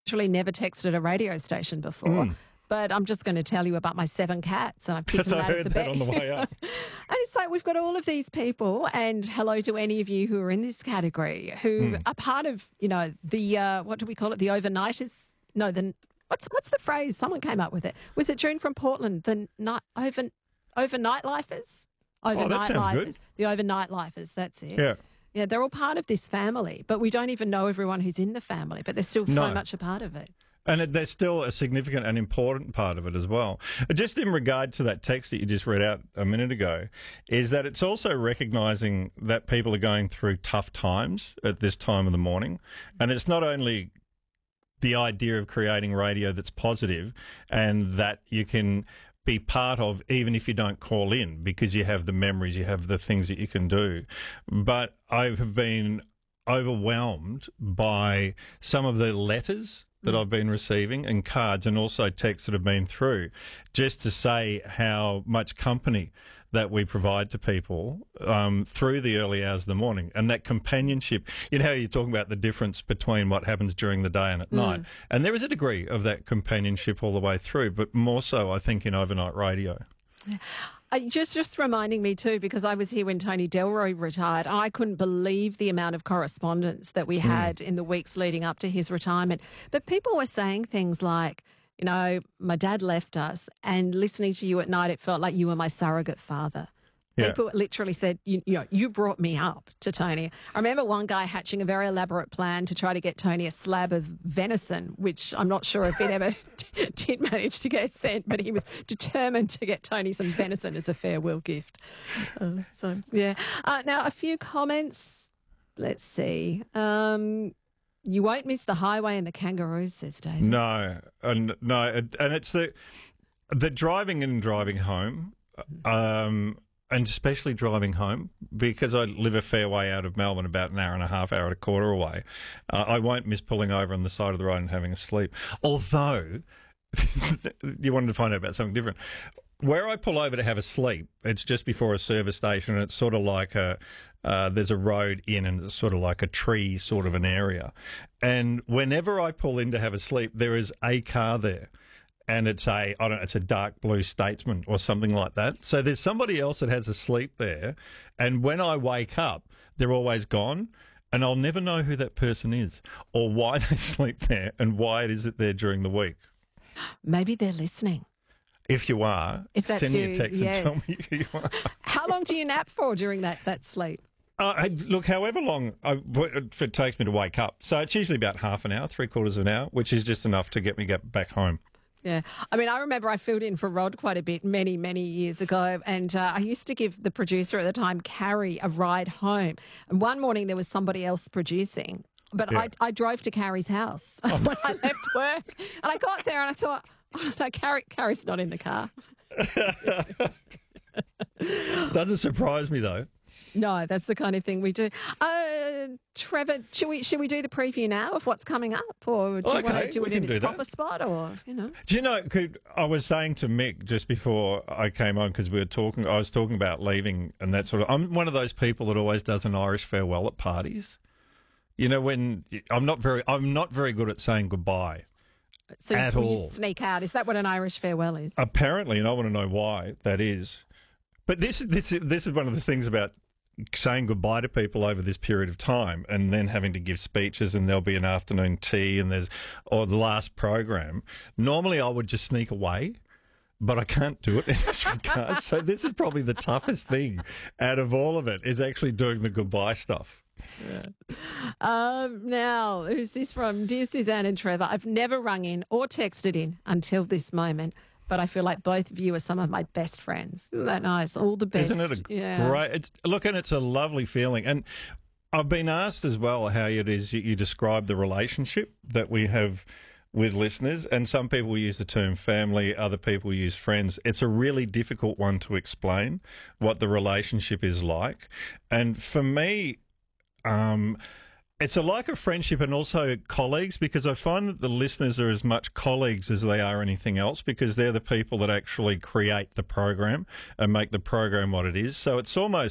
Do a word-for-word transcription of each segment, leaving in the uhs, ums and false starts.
actually never texted a radio station before. Mm. But I'm just going to tell you about my seven cats, and I've kicked them I out heard of the that bed. on the way up. And it's like we've got all of these people, and hello to any of you who are in this category, who Mm. are part of, you know, the, uh, what do we call it, the overnighters? No, the, what's what's the phrase? Someone came up with it. Was it June from Portland? The night, over, overnight lifers? Overnight sounds lifers. good. The overnight lifers, that's it. Yeah. Yeah, they're all part of this family, but we don't even know everyone who's in the family, but they're still No. so much a part of it. And it- they're still a significant and important part of it as well. Just in regard to that text that you just read out a minute ago, is that it's also recognising that people are going through tough times at this time of the morning. And it's not only the idea of creating radio that's positive and that you can be part of even if you don't call in, because you have the memories, you have the things that you can do. But I have been overwhelmed by some of the letters that I've been receiving and cards and also texts that have been through, just to say how much company that we provide to people um, through the early hours of the morning, and that companionship. You know how you're talking about the difference between what happens during the day and at Mm. night, and there is a degree of that companionship all the way through, but more so I think in overnight radio. Uh, just, just reminding me too, because I was here when Tony Delroy retired, and I couldn't believe the amount of correspondence that we had in the weeks leading up to his retirement. But people were saying things like, you know, my dad left us, and listening to you at night, it felt like you were my surrogate father. Yeah. People literally said, you, you know, you brought me up to Tony. I remember one guy hatching a very elaborate plan to try to get Tony a slab of venison, which I'm not sure if it ever did manage to get sent, but he was determined to get Tony some venison as a farewell gift. Uh, so, yeah. Uh, now, a few comments. Let's see. Um, you won't miss the highway and the kangaroos, says David. No, and no, and it's the the driving and driving home. Um, And especially driving home, because I live a fair way out of Melbourne, about an hour and a half, hour and a quarter away. Uh, I won't miss pulling over on the side of the road and having a sleep. Although, you wanted to find out about something different. Where I pull over to have a sleep, it's just before a service station, and it's sort of like a, uh, there's a road in, and it's sort of like a tree sort of an area. And whenever I pull in to have a sleep, there is a car there. And it's a, I don't know, it's a dark blue Statesman or something like that. So there's somebody else that has a sleep there. And when I wake up, they're always gone. And I'll never know who that person is or why they sleep there and why it is that they're during the week. Maybe they're listening. If you are, If that's send me you, a text yes. and tell me who you are. How long do you nap for during that, that sleep? Uh, I- look, however long I, if it takes me to wake up. So it's usually about half an hour, three quarters of an hour, which is just enough to get me get back home. Yeah. I mean, I remember I filled in for Rod quite a bit many, many years ago. And uh, I used to give the producer at the time, Carrie, a ride home. And one morning there was somebody else producing. But Yeah. I, I drove to Carrie's house when I left work. And I got there and I thought, oh, no, Carrie, Carrie's not in the car. Doesn't surprise me, though. No, that's the kind of thing we do. Uh, Trevor, should we should we do the preview now of what's coming up, or do you want Okay, to do we it in can its do that. proper spot, or you know? Do you know, could, I was saying to Mick just before I came on, because we were talking, I was talking about leaving and that sort of, I'm one of those people that always does an Irish farewell at parties. You know, when I'm not very, I'm not very good at saying goodbye. So At you all. sneak out. Is that what an Irish farewell is? Apparently, and I want to know why that is. But this, this, this is one of the things about saying goodbye to people over this period of time and then having to give speeches, and there'll be an afternoon tea and there's, or the last program. Normally I would just sneak away, but I can't do it in this regard. So this is probably the toughest thing out of all of it, is actually doing the goodbye stuff. Um, now, who's this from? Dear Suzanne and Trevor, I've never rung in or texted in until this moment, but I feel like both of you are some of my best friends. Isn't that nice? All the best. Isn't it a yeah. great, it's, look, and it's a lovely feeling. And I've been asked as well how it is you, you describe the relationship that we have with listeners, and some people use the term family, other people use friends. It's a really difficult one to explain what the relationship is like. And for me, um, it's a like a friendship and also colleagues, because I find that the listeners are as much colleagues as they are anything else, because they're the people that actually create the program and make the program what it is. So it's almost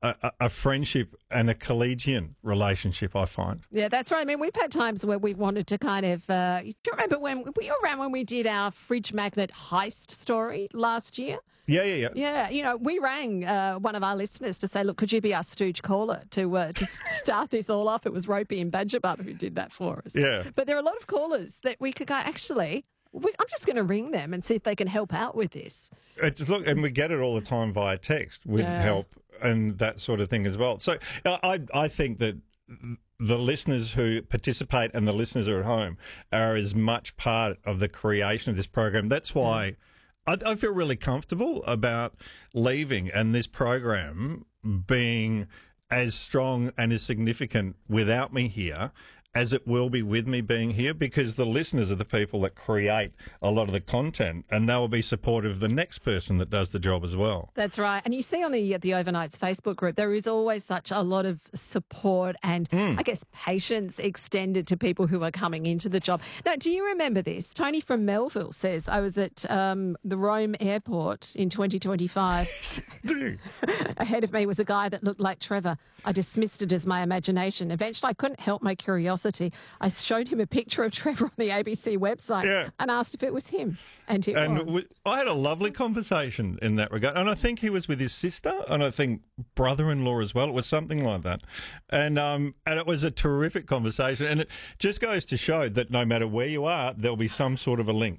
a, a friendship and a collegiate relationship, I find. Yeah, that's right. I mean, we've had times where we wanted to kind of. Uh, do you remember when we were around when we did our fridge magnet heist story last year? Yeah, yeah, yeah. Yeah, you know, we rang uh, one of our listeners to say, look, could you be our stooge caller to uh, to start this all off? It was Ropey and Badgerbub who did that for us. Yeah. But there are a lot of callers that we could go, actually, we, I'm just going to ring them and see if they can help out with this. It's, look, and we get it all the time via text with Yeah. help and that sort of thing as well. So uh, I, I think that the listeners who participate and the listeners who are at home are as much part of the creation of this program. That's why I, I feel really comfortable about leaving and this program being as strong and as significant without me here as it will be with me being here, because the listeners are the people that create a lot of the content, and they will be supportive of the next person that does the job as well. That's right. And you see on the the Overnights Facebook group, there is always such a lot of support and, Mm. I guess, patience extended to people who are coming into the job. Now, do you remember this? Tony from Melville says, I was at um, the Rome airport in twenty twenty-five. Do. Ahead of me was a guy that looked like Trevor. I dismissed it as my imagination. Eventually, I couldn't help my curiosity. I showed him a picture of Trevor on the A B C website Yeah. and asked if it was him. And it And was. we, I had a lovely conversation in that regard. And I think he was with his sister and I think brother-in-law as well. It was something like that. And um, and it was a terrific conversation. And it just goes to show that no matter where you are, there'll be some sort of a link.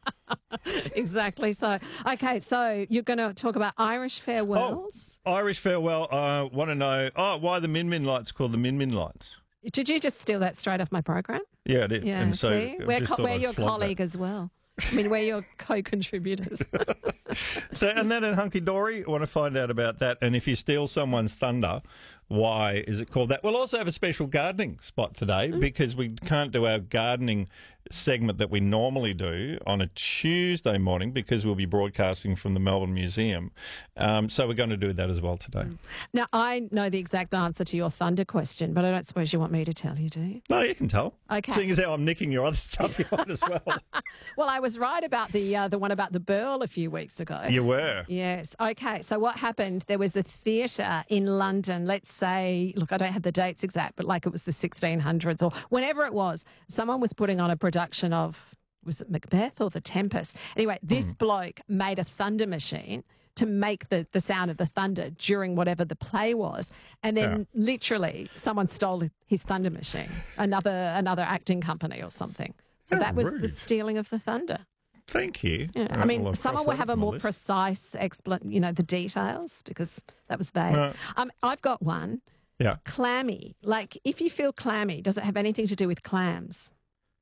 Exactly. So, okay, so you're going to talk about Irish farewells. Oh, Irish farewell. I uh, want to know, oh, why the Min Min lights called the Min Min lights? Did you just steal that straight off my program? Yeah, I did. Yeah, And so see? I We're, just co- thought we're I'd your flog colleague that. as well. I mean, we're your co-contributors. So, and then in Hunky Dory, I want to find out about that. And if you steal someone's thunder, why is it called that? We'll also have a special gardening spot today because we can't do our gardening segment that we normally do on a Tuesday morning because we'll be broadcasting from the Melbourne Museum. Um, so we're going to do that as well today. Now, I know the exact answer to your thunder question, but I don't suppose you want me to tell you, do you? No, you can tell. Okay. Seeing as how I'm nicking your other stuff you want as well. Well, I was right about the uh, the one about the Burl a few weeks ago. You were. Yes. Okay. So what happened? There was a theatre in London, let's say, look, I don't have the dates exact, but like it was the sixteen hundreds or whenever it was, someone was putting on a production of, was it Macbeth or The Tempest? Anyway, this bloke made a thunder machine to make the, the sound of the thunder during whatever the play was. And then literally someone stole his thunder machine, another another acting company or something. So How that was the rude. stealing of the thunder. Thank you. Yeah, I Right, mean, well, I've someone crossed will that have a off my more list. precise explanation, you know, the details, because that was vague. Right. Um, I've got one. Yeah. Clammy. Like, if you feel clammy, does it have anything to do with clams?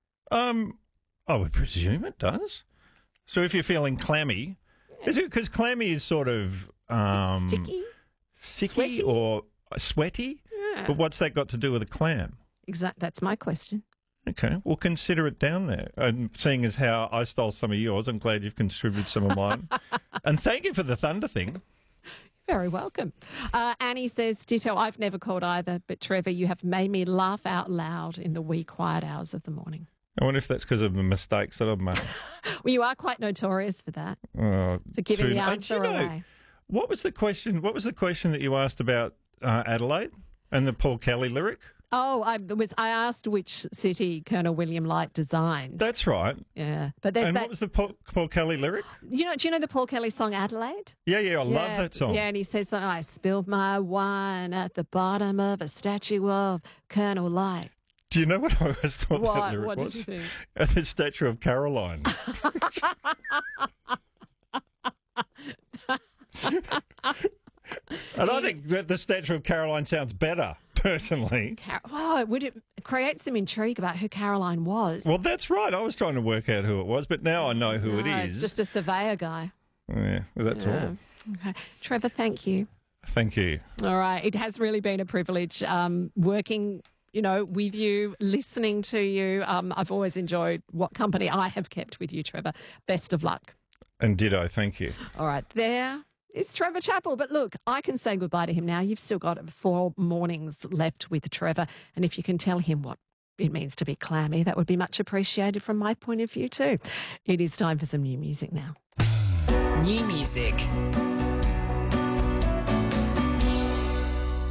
Um, I would presume it does. So if you're feeling clammy, because clammy is sort of um, It's sticky? sticky Sweaty? or sweaty. Yeah. But what's that got to do with a clam? Exact. That's my question. Okay, well, consider it down there. And seeing as how I stole some of yours, I'm glad you've contributed some of mine. And thank you for the thunder thing. Very welcome. Uh, Annie says, ditto, I've never called either, but Trevor, you have made me laugh out loud in the wee quiet hours of the morning. I wonder if that's because of the mistakes that I've made. Well, you are quite notorious for that, Oh, for giving too- the Oh, do answer you know, away. What was the question? What was the question that you asked about uh, Adelaide and the Paul Kelly lyric? Oh, I was. I asked which city Colonel William Light designed. That's right. Yeah, but there's And that. what was the Paul, Paul Kelly lyric? You know, do you know the Paul Kelly song Adelaide? Yeah, yeah, I love yeah, that song. Yeah, and he says, "I spilled my wine at the bottom of a statue of Colonel Light." Do you know what I always thought that What? lyric What did was? you think? At the statue of Caroline. And I think that the statue of Caroline sounds better, personally. Car- oh, would it create some intrigue about who Caroline was? Well, that's right. I was trying to work out who it was, but now I know who it No, is. It's just a surveyor guy. Yeah, well, that's Yeah. all. Okay, Trevor, thank you. Thank you. All right. It has really been a privilege um, working, you know, with you, listening to you. Um, I've always enjoyed what company I have kept with you, Trevor. Best of luck. And ditto, thank you. All right. There is Trevor Chappell. But look, I can say goodbye to him now. You've still got four mornings left with Trevor. And if you can tell him what it means to be clammy, that would be much appreciated from my point of view too. It is time for some new music now. New music.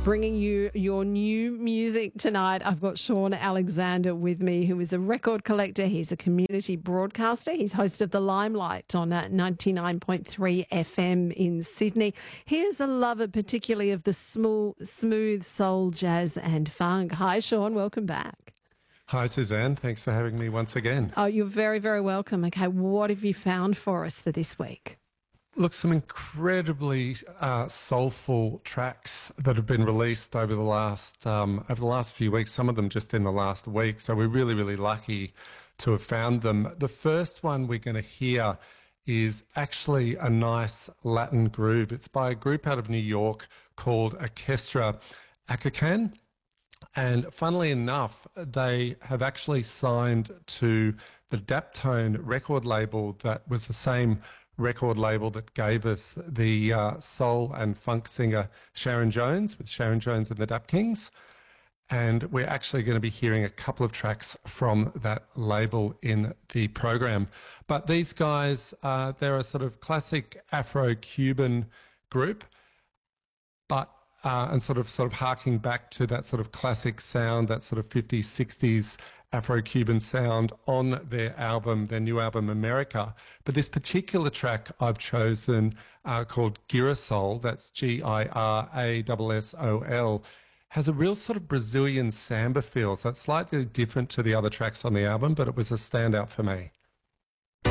bringing you your new music tonight. I've got Sean Alexander with me, who is a record collector. He's a community broadcaster. He's host of The Limelight on uh, ninety-nine point three F M in Sydney. He is a lover particularly of the smooth, smooth soul, jazz and funk. Hi, Sean. Welcome back. Hi, Suzanne. Thanks for having me once again. Oh, you're very, very welcome. Okay, what have you found for us for this week? Look, some incredibly uh, soulful tracks that have been released over the last um, over the last few weeks. Some of them just in the last week. So we're really, really lucky to have found them. The first one we're going to hear is actually a nice Latin groove. It's by a group out of New York called Orchestra Acacan. And funnily enough, they have actually signed to the Daptone record label that was the same record label that gave us the uh, soul and funk singer Sharon Jones, with Sharon Jones and the Dap Kings. And we're actually going to be hearing a couple of tracks from that label in the program. But these guys, uh, they're a sort of classic Afro-Cuban group, but Uh, and sort of sort of harking back to that sort of classic sound, that sort of fifties, sixties Afro-Cuban sound on their album, their new album, America. But this particular track I've chosen uh, called Girasol, that's G I R A S S O L, has a real sort of Brazilian samba feel. So it's slightly different to the other tracks on the album, but it was a standout for me.